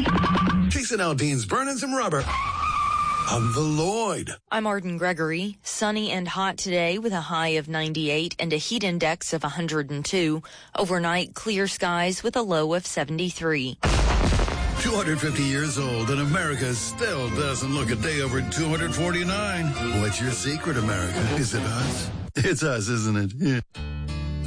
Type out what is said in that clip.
Jason Aldean's burning some rubber on the Lloyd. I'm Arden Gregory. Sunny and hot today with a high of 98 and a heat index of 102. Overnight, clear skies with a low of 73. 250 years old and America still doesn't look a day over 249. What's your secret, America? Is it us? It's us, isn't it? Yeah.